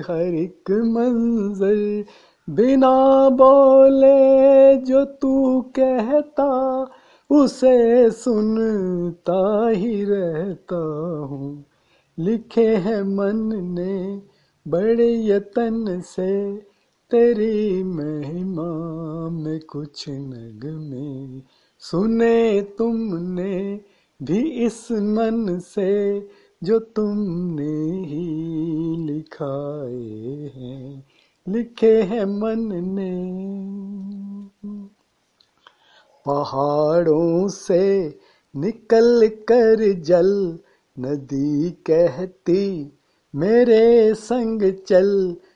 हर एक मंजर बिना बोले जो तू कहता उसे सुनता ही रहता हूँ। लिखे हैं मन ने बड़े यतन से तेरी महिमा में कुछ नगमे सुने तुमने भी इस मन से जो तुमने ही लिखाए हैं, लिखे हैं मन ने। पहाड़ों से निकल कर जल नदी कहती मेरे संग चल